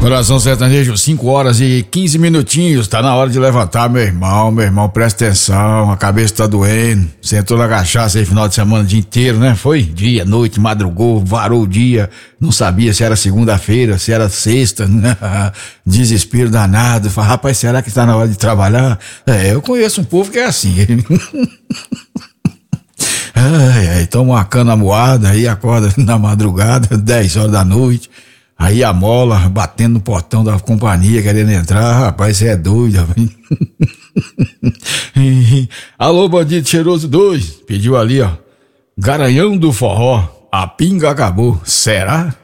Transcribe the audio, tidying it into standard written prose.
Coração Sertanejo, 5 horas e 15 minutinhos, tá na hora de levantar, meu irmão, presta atenção, a cabeça tá doendo, sentou na cachaça aí final de semana o dia inteiro, né? Foi dia, noite, madrugou, varou o dia, não sabia se era segunda-feira, se era sexta, né? Desespero danado, fala, rapaz, será que tá na hora de trabalhar? Eu conheço um povo que é assim. Toma uma cana moada, aí acorda na madrugada, 10 horas da noite. Aí a mola batendo no portão da companhia, querendo entrar. Rapaz, você é doido, rapaz. Alô, bandido cheiroso 2. Pediu ali, ó. Garanhão do forró. A pinga acabou. Será?